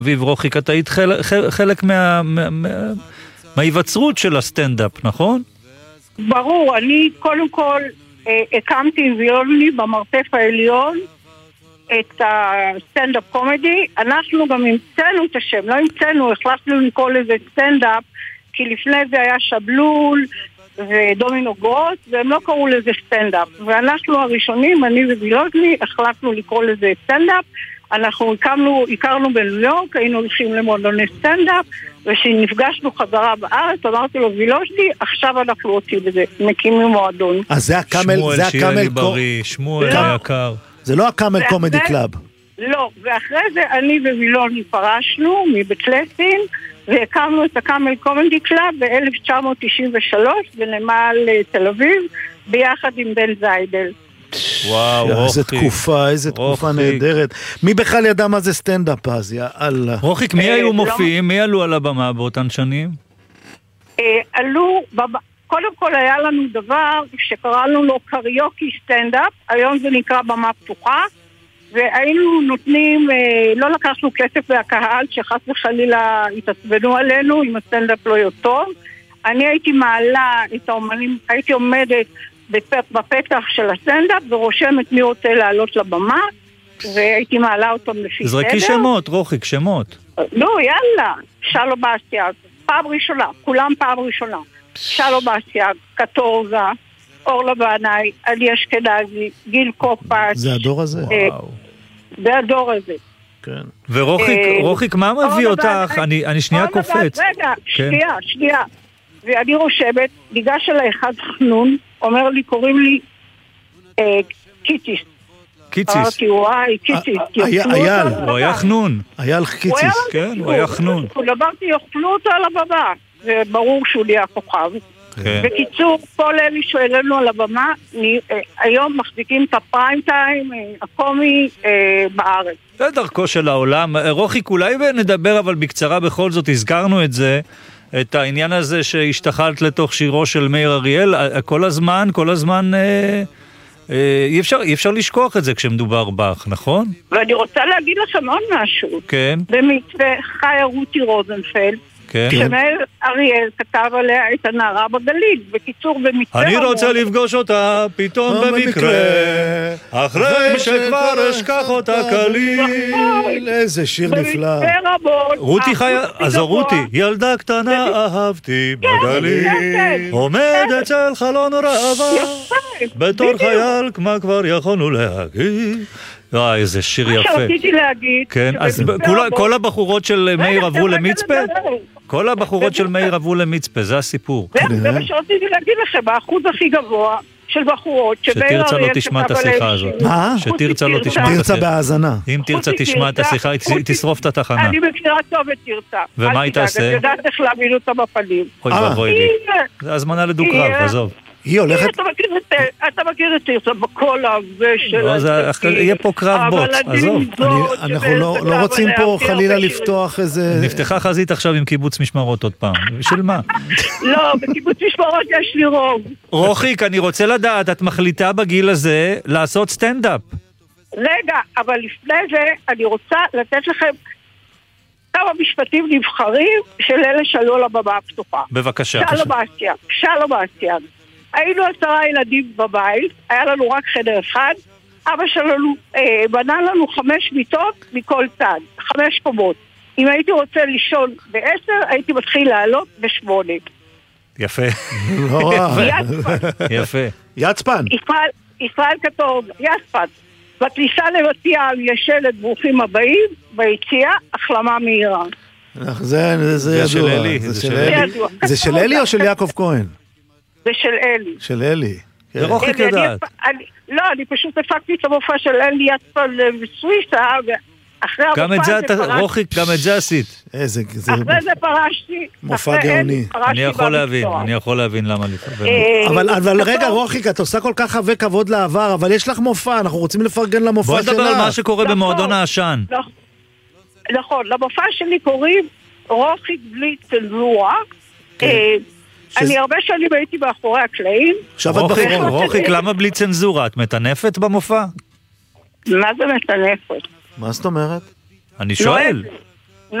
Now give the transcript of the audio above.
אביב רוחיק, אתה היית חלק מההיווצרות של הסטנדאפ, נכון? ברור, אני קודם כל הקמתי עם וילוני במרתף העליון את הסטנדאפ קומדי. אנחנו גם המצאנו את השם, לא המצאנו, החלטנו לקרוא לזה סטנדאפ, כי לפני זה היה שבלול ודומינו גרוס, והם לא קראו לזה סטנדאפ. ואנחנו הראשונים, אני ווילוני, החלטנו לקרוא לזה סטנדאפ. אנחנו הכרנו בניו יורק, היינו הולכים למועדוני סטנדאפ, ושנפגשנו חזרה בארץ, אמרתי לו, וילוני, עכשיו אנחנו רוצים לזה, מקימים מועדון. אז זה הקאמל, שמואל שיהיה לי בריא, שמואל היקר. זה לא הקאמל קומדי קלאב. לא, ואחרי זה אני ווילוני פרשנו מבית לסין, והקמנו את הקאמל קומדי קלאב ב-1993 בנמל תל אביב, ביחד עם בן זיידל. וואו, איזה תקופה נהדרת. מי בכלל ידע מה זה סטנדאפ אז? יאללה. רוחיק, מי היו מופיעים? מי עלו על הבמה באותן שנים? עלו, קודם כל היה לנו דבר שקראנו לו קריוקי סטנדאפ, היום זה נקרא במה פתוחה, והיינו נותנים, לא לקחנו כסף מהקהל שחס וחלילה התעצבנו עלינו אם הסטנדאפ לא יהיה טוב. אני הייתי מעלה את האומנים, הייתי עומדת בפתח של הסטנדאפ ורושמת מי רוצה לעלות לבמה, והייתי מעלה אותם לפי סדר. זרקי שמות, רוחיק, שמות. לא, יאללה, שלום באסטיאג, פעם ראשונה, כולם פעם ראשונה. שלום באסטיאג, קטורזה, אורלה בעיניי, עלי אשכנזי, גיל קופץ. זה הדור הזה? זה הדור הזה. כן. ורוחיק, מה מביא אותך? אני שנייה קופץ. רגע, שנייה. ואני רושמת, ניגש אליי אחד חנון, אומר לי, קוראים לי קיציס. קיציס. אמרתי, וואי, קיציס. אייל. הוא היה חנון. אייל קיציס. כן, הוא היה חנון. אמרתי, יאכלו אותו על הבמה. וברור שהוא נהיה כוכב. בקיצור, כל אלה שאלינו על הבמה, היום מחזיקים את הפריים טיים, הקומי בארץ. זה דרכו של העולם. רוחיק, אולי נדבר אבל בקצרה בכל זאת, הזכרנו את זה, את העניין הזה שהשתחלת לתוך שירו של מאיר אריאל, כל הזמן אי אפשר לשכוח את זה כשמדובר בך, נכון? ואני רוצה להגיד לכם עוד משהו. כן. במתווה חיה רותי רוזנפלד, שמאיר אריאל כתב עליה את הנערה בגליל. בקיצור, במתווה... אני רוצה לפגוש אותה פתאום במקרה, אחרי שכבר אשכח אותה כליל. איזה שיר נפלא. רותי חיה, אז רותי, ילדה קטנה אהבתי בגליל, עומד אצל חלון ראווה, בתור חייל כמה כבר יכולנו להגיד. איזה שיר יפה. מה שרציתי להגיד... כן, אז כל הבחורות של מאיר עברו למצפה? כל הבחורות של מאיר עברו למצפה, זה הסיפור. זה מה שרציתי להגיד לכם, האחוז הכי גבוה של בחורות שתרצה לא תשמע את השיחה הזאת. מה? שתרצה לא תשמע את השיחה. תרצה בהאזנה. אם תרצה תשמע את השיחה, היא תשרוף את התחנה. אני מכירה טוב את תרצה. ומה היא תעשה? אני יודעת איך להבין אותה בפנים. אוי ואבוי לי. זה הזמנה לדו-קרב, עזוב. היא הולכת... אתה מכיר את תרצה בכל הזה של... יהיה פה קרב בוט, עזוב. אנחנו לא רוצים פה חלילה לפתוח איזה... נפתחה חזית עכשיו עם קיבוץ משמרות עוד פעם. של מה? לא, בקיבוץ משמרות יש לי רוב. רוחיק, אני רוצה לדעת, את מחליטה בגיל הזה לעשות סטנדאפ. רגע, אבל לפני זה אני רוצה לתת לכם כמה משפטים נבחרים של אלה שעלו לבמה הפתוחה. בבקשה. שלום באסטיאג. היינו 10 ילדים בבית, היה לנו רק חדר אחד, אבא שלנו בנה לנו 5 מיטות מכל צד, 5 קומות. אם הייתי רוצה לישון ב10, הייתי מתחיל לעלות ב8. יפה. יצפן. יצפן. ישראל קטור, יצפן. בכניסה לבתי יש שלט ברוכים הבאים, ביציאה החלמה מהירה. זה ידוע. זה של אלי או של יעקב כהן? זה של אלי. של אלי. זה רוחיק יודעת. לא, אני פשוט הפקתי את המופע של אלי יצפן בסוויסה, ואחרי המופע זה פרשתי. רוחיק, גם את זה עשית. אחרי זה פרשתי. מופע גאוני. אני יכול להבין למה לפעמים. אבל רגע, רוחיק, את עושה כל כך הרבה כבוד לעבר, אבל יש לך מופע, אנחנו רוצים לפרגן למופע שלך. בוא נדבר על מה שקורה במועדון העשן. נכון, למופע שלי קוראים רוחיק בלי צנזורה. אני הרבה שנים הייתי מאחורי הקלעים. רוחיק, למה בלי צנזורה? את מטנפת במופע? מה זה מטנפת? מה זאת אומרת? אני שואל.